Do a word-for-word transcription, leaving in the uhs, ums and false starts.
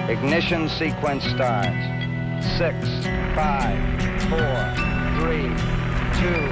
Ignition sequence starts. Six, five, four, three, two,